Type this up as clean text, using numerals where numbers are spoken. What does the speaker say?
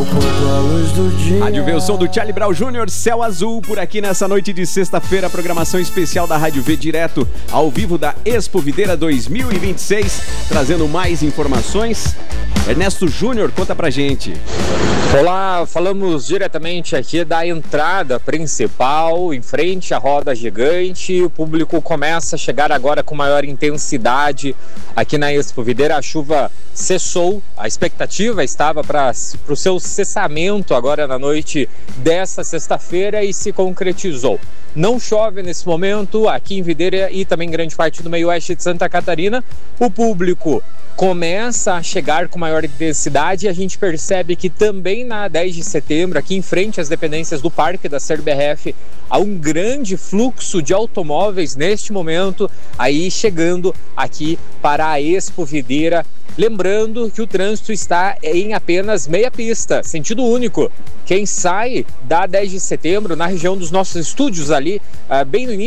Rádio V, o som do Charlie Brown Jr., Céu Azul, por aqui nessa noite de sexta-feira, programação especial da Rádio V, direto ao vivo da Expo Videira 2026, trazendo mais informações. Ernesto Júnior, conta pra gente. Olá, falamos diretamente aqui da entrada principal, em frente à roda gigante. O público começa a chegar agora com maior intensidade aqui na Expo Videira. A chuva cessou, a expectativa estava para o seu cessamento agora na noite dessa sexta-feira e se concretizou. Não chove nesse momento aqui em Videira e também grande parte do meio-oeste de Santa Catarina. O público começa a chegar com maior intensidade e a gente percebe que também na 10 de setembro, aqui em frente às dependências do Parque da CERBRF, há um grande fluxo de automóveis neste momento, aí chegando aqui para a Expo Videira. Lembrando que o trânsito está em apenas meia pista, sentido único. Quem sai da 10 de setembro, na região dos nossos estúdios ali, bem no início,